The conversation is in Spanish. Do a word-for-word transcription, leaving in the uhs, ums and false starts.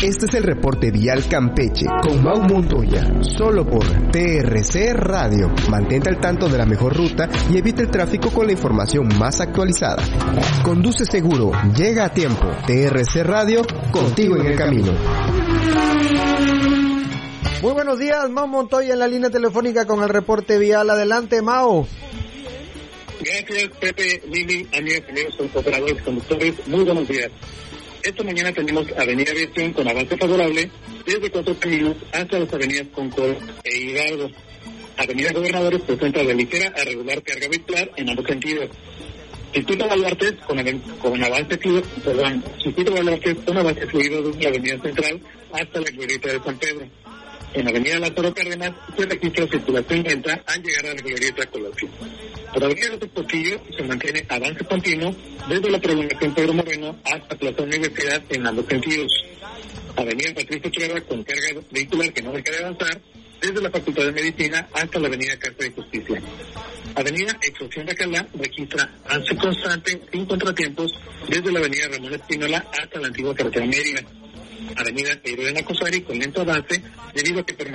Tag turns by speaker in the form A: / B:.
A: Este es el reporte vial Campeche con Mau Montoya, solo por T R C Radio. Mantente al tanto de la mejor ruta y evita el tráfico con la información más actualizada. Conduce seguro, llega a tiempo. T R C Radio, contigo en el camino.
B: Muy buenos días, Mau Montoya en la línea telefónica con el reporte vial. Adelante, Mau.
C: Gracias, Pepe, Lili, amigos, amigos, operadores, conductores, muy buenos días. Esta mañana tenemos Avenida Aviación con avance favorable desde Cuatro Caminos hasta las avenidas Concord e Hidalgo. Avenida Gobernadores presenta de ligera a regular carga vehicular en ambos sentidos. Circuito Baluartes con, con avance fluido, perdón, Circuito Baluartes con avance fluido desde la Avenida Central hasta la Glorieta de San Pedro. En Avenida Lázaro Cárdenas se registra circulación lenta al llegar a la Glorieta Colosio. Por Avenida López Portillo se mantiene avance continuo desde la prolongación Pedro Moreno hasta Plaza Universidad en ambos sentidos. Avenida Patricio Trueba con carga vehicular que no deja de avanzar desde la Facultad de Medicina hasta la Avenida Casa de Justicia. Avenida Excepción de Acalá registra avance constante sin contratiempos desde la Avenida Ramón Espínola hasta la antigua carretera Mérida. Avenida Pedro de Nacosari con lento avance debido a que